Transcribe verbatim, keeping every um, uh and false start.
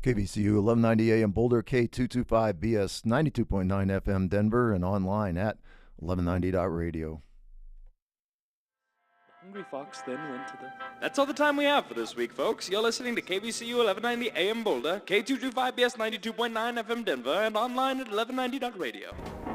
K B C U eleven ninety A M Boulder, K two twenty-five B S ninety-two point nine F M Denver, and online at eleven ninety dot radio. The hungry fox then went to the... That's all the time we have for this week, folks. You're listening to K B C U eleven ninety A M Boulder, K two twenty-five B S ninety-two point nine F M Denver, and online at eleven ninety dot radio.